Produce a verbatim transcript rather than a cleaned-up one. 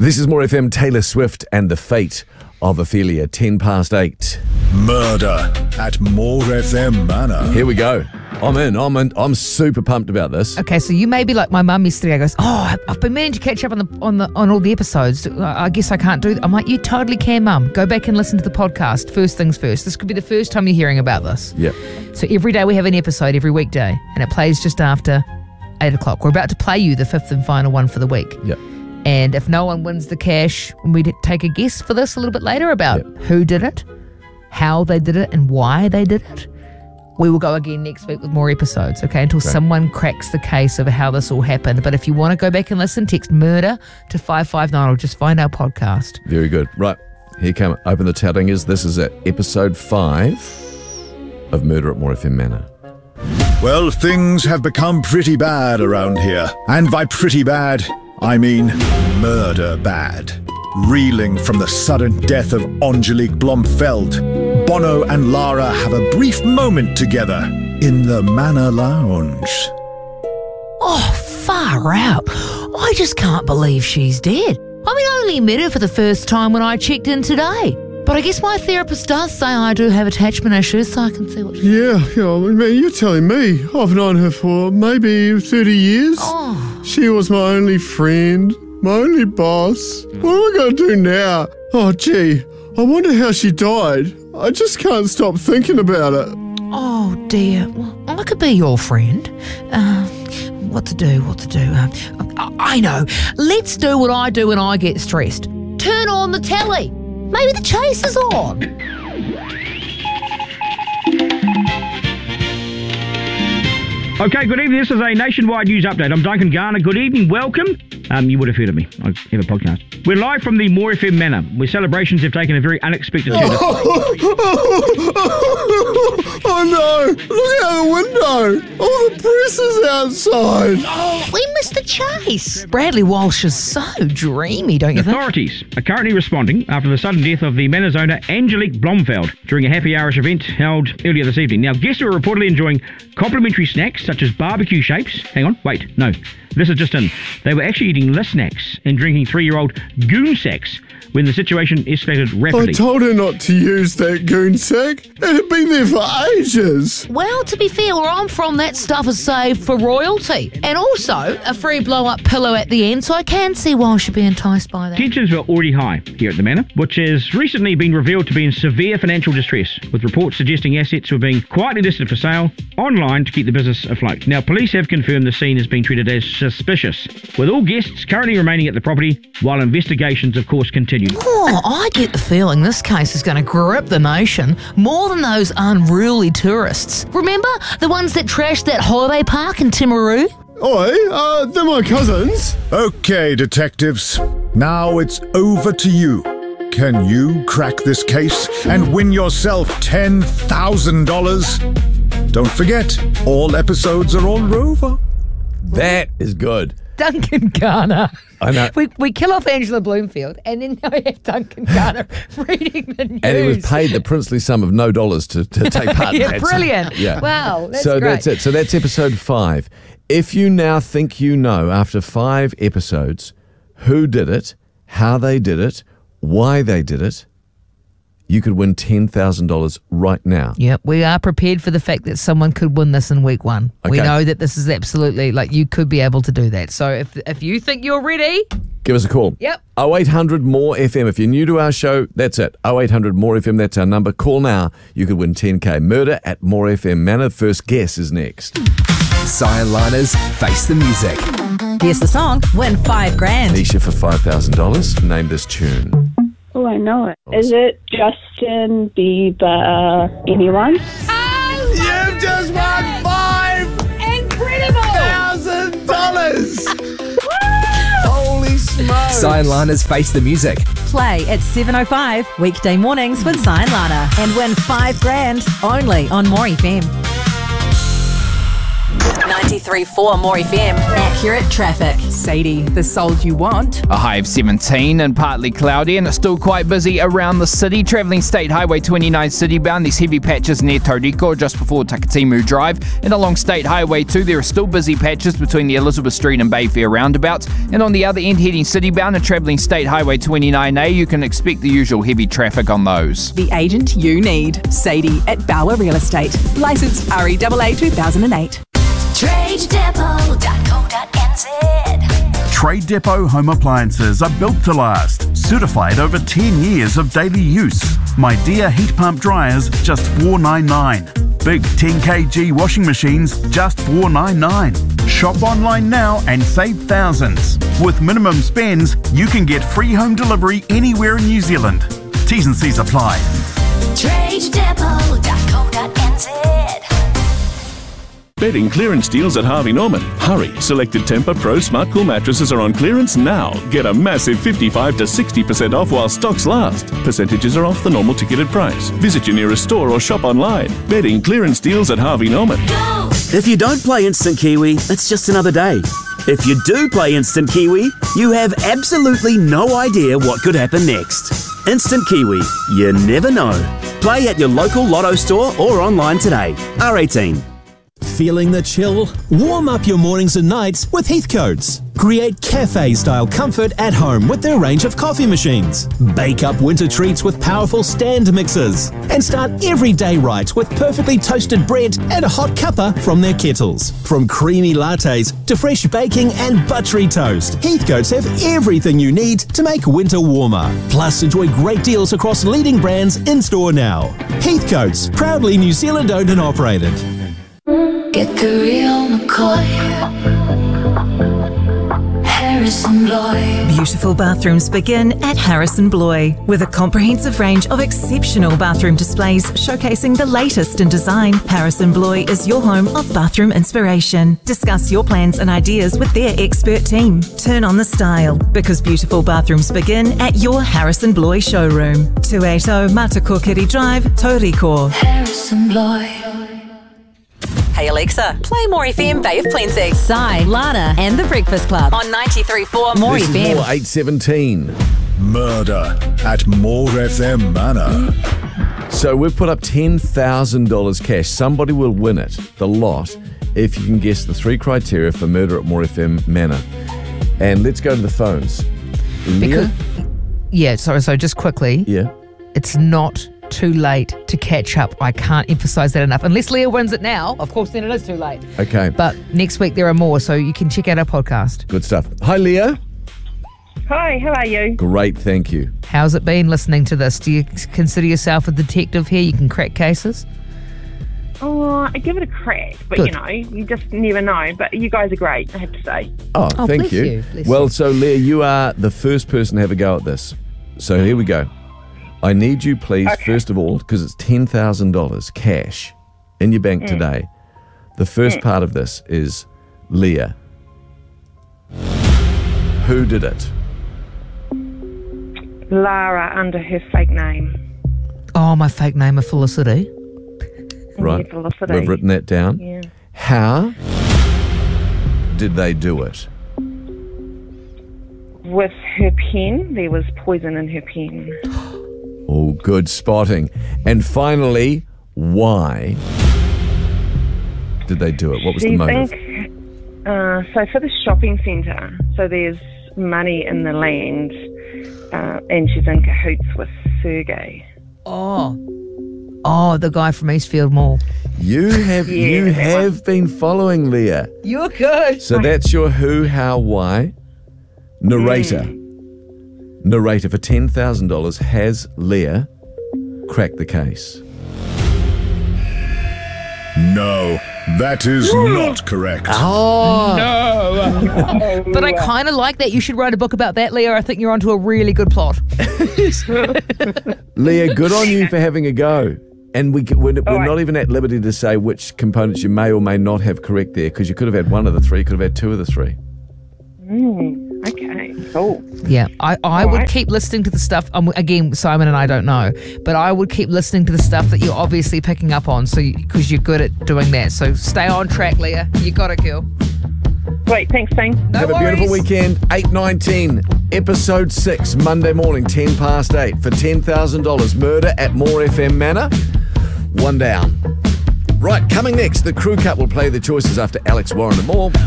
This is More F M, Taylor Swift and the Fate of Ophelia, ten past eight. Murder at More F M Manor. Here we go. I'm in. I'm in. I'm super pumped about this. Okay, so you may be like my mum yesterday. Goes, oh, I've been meaning to catch up on the on the on all the episodes. I guess I can't do that. I'm like, you totally can, Mum. Go back and listen to the podcast. First things first. This could be the first time you're hearing about this. Yep. So every day we have an episode, every weekday, and it plays just after eight o'clock. We're about to play you the fifth and final one for the week. Yep. And if no one wins the cash, we take a guess for this a little bit later about yep. who did it, how they did it, and why they did it. We will go again next week with more episodes, okay, until Great. someone cracks the case of how this all happened. But if you want to go back and listen, text murder to five five nine or just find our podcast. Very good. Right, here come. Open the tappingers. This is at episode five of Murder at More F M Manor. Well, things have become pretty bad around here. And by pretty bad, I mean murder bad. Reeling from the sudden death of Angelique Blomfeld, Bono and Lara have a brief moment together in the Manor Lounge. Oh, far out. I just can't believe she's dead. I mean, I only met her for the first time when I checked in today. But I guess my therapist does say I do have attachment issues, so I can see what she... Yeah, yeah, I mean, you're telling me. I've known her for maybe thirty years. Oh. She was my only friend, my only boss. What am I going to do now? Oh, gee, I wonder how she died. I just can't stop thinking about it. Oh, dear. Well, I could be your friend. Uh, what to do, what to do? Uh, I, I know. Let's do what I do when I get stressed. Turn on the telly. Maybe the chase is on. Okay, good evening. This is a nationwide news update. I'm Duncan Garner. Good evening. Welcome. Um, you would have heard of me. I have a podcast. We're live from the More F M Manor, where celebrations have taken a very unexpected turn. Oh no! Look out the window! All the press is outside! Oh, we missed the chase. Bradley Walsh is so dreamy, don't you think? Authorities are currently responding after the sudden death of the Manor's owner, Angelique Blomfeld, during a happy hourish event held earlier this evening. Now, guests were reportedly enjoying complimentary snacks such as barbecue shapes. Hang on, wait, no. This is just in. They were actually eating less snacks and drinking three-year-old goon sacks when the situation escalated rapidly. I told her not to use that goon sack. It had been there for ages. Well, to be fair, where I'm from, that stuff is saved for royalty. And also a free blow-up pillow at the end, so I can see why I should be enticed by that. Tensions were already high here at the Manor, which has recently been revealed to be in severe financial distress, with reports suggesting assets were being quietly listed for sale online to keep the business afloat. Now, police have confirmed the scene has been treated as suspicious, with all guests currently remaining at the property while investigations, of course, continue. Oh, I get the feeling this case is going to grip the nation more than those unruly tourists. Remember the ones that trashed that holiday park in Timaru? Oi, uh, they're my cousins. Okay, detectives, now it's over to you. Can you crack this case and win yourself ten thousand dollars? Don't forget, all episodes are on Rover. That is good. Duncan Garner. I know. We, we kill off Angela Bloomfield and then now we have Duncan Garner reading the news. And he was paid the princely sum of no dollars to, to take part yeah, in that. brilliant. Yeah. Wow, that's so great. that's it. So that's episode five. If you now think you know, after five episodes, who did it, how they did it, why they did it, you could win ten thousand dollars right now. Yep, we are prepared for the fact that someone could win this in week one. We Okay. know that this is absolutely, like, you could be able to do that. So if if you think you're ready, Give us a call. Yep. oh eight hundred more F M. If you're new to our show, that's it. oh eight hundred more F M, that's our number. Call now. You could win ten K. Murder at More F M Manor. First guess is next. Cyan Liners Face the Music. Guess the song, win five grand. Nisha for five thousand dollars. Name this tune. Oh, I know it. Is it Justin Bieber? Anyone? You've just won five thousand dollars. Holy smokes. Cyan Liners Face the Music. Play at seven oh five, weekday mornings with Cyan Lana. And win five grand only on More F M. ninety-three point four More F M. Accurate traffic. Sadie, the sold you want. A high of seventeen and partly cloudy, and it's still quite busy around the city. Travelling State Highway twenty-nine citybound, there's heavy patches near Tauriko just before Takatimu Drive. And along State Highway two, there are still busy patches between the Elizabeth Street and Bayfair roundabouts. And on the other end, heading citybound and travelling State Highway twenty-nine A, you can expect the usual heavy traffic on those. The agent you need. Sadie at Bauer Real Estate. Licensed R E A A two thousand eight. trade depot dot co dot n z. Trade Depot home appliances are built to last. Certified over ten years of daily use. My Dear heat pump dryers, just four ninety-nine. Big ten kilogram washing machines, just four ninety-nine. Shop online now and save thousands. With minimum spends, you can get free home delivery anywhere in New Zealand. T's and C's apply. trade depot dot co dot n z. Bedding clearance deals at Harvey Norman. Hurry! Selected Tempur Pro Smart Cool mattresses are on clearance now. Get a massive fifty-five to sixty percent off while stocks last. Percentages are off the normal ticketed price. Visit your nearest store or shop online. Bedding clearance deals at Harvey Norman. Go! If you don't play Instant Kiwi, it's just another day. If you do play Instant Kiwi, you have absolutely no idea what could happen next. Instant Kiwi, you never know. Play at your local Lotto store or online today. R eighteen. Feeling the chill? Warm up your mornings and nights with Heathcotes. Create cafe-style comfort at home with their range of coffee machines. Bake up winter treats with powerful stand mixers. And start every day right with perfectly toasted bread and a hot cuppa from their kettles. From creamy lattes to fresh baking and buttery toast, Heathcotes have everything you need to make winter warmer. Plus, enjoy great deals across leading brands in-store now. Heathcotes, proudly New Zealand owned and operated. Get the real McCoy. Harrison Bloy. Beautiful bathrooms begin at Harrison Bloy with a comprehensive range of exceptional bathroom displays showcasing the latest in design. Harrison Bloy is your home of bathroom inspiration. Discuss your plans and ideas with their expert team. Turn on the style because beautiful bathrooms begin at your Harrison Bloy showroom. two eighty Matakokiri Drive, Tauriko. Harrison Bloy. Hey Alexa, play More F M Bay of Plenty. Sai, Lana and The Breakfast Club on ninety-three point four More this F is M. More eight seventeen. Murder at More F M Manor. So we've put up ten thousand dollars cash. Somebody will win it, the lot, if you can guess the three criteria for murder at More F M Manor. And let's go to the phones. Because, yeah, sorry, so just quickly. Yeah. It's not too late to catch up. I can't emphasize that enough. Unless Leah wins it now, of course, then it is too late. Okay. But next week there are more, so you can check out our podcast. Good stuff. Hi, Leah. Hi, how are you? Great, thank you. How's it been listening to this? Do you consider yourself a detective here? You can crack cases? Oh, I give it a crack, but Good. you know, you just never know. But you guys are great, I have to say. Oh, Oh, thank bless you. you, bless well, you. so Leah, you are the first person to have a go at this. So here we go. I need you, please, Okay. first of all, because it's ten thousand dollars cash in your bank Mm. today. The first Mm. part of this is, Leah, who did it? Lara under her fake name. Oh, my fake name of Felicity. Right. Yeah, Felicity. We've written that down. Yeah. How did they do it? With her pen, there was poison in her pen. Oh, good spotting. And finally, why did they do it? What was Do the you motive? think, uh, so for the shopping centre, so there's money in the land, uh, and she's in cahoots with Sergey. Oh. Oh, the guy from Eastfield Mall. You have Yeah, you that have been following, Leah. You're good. So that's your who, how, why. Narrator. Narrator for ten thousand dollars. Has Leah cracked the case? No, that is not correct. Oh. No. But I kind of like that. You should write a book about that, Leah. I think you're onto a really good plot. Leah, good on you for having a go. And we, we're, we're right. not even at liberty to say which components you may or may not have correct there, because you could have had one of the three, could have had two of the three. Mm. Okay, cool. Yeah, I, I All would right. keep listening to the stuff. Um, again, Simon and I don't know, but I would keep listening to the stuff that you're obviously picking up on, so because you're good at doing that. So stay on track, Leah. You got it, girl. Great, thanks, Dane. No Have a beautiful worries. weekend. eight nineteen, episode six, Monday morning, ten past eight, for ten thousand dollars. Murder at More F M Manor. One down. Right, coming next, the Crew Cut will play the choices after Alex Warren and more.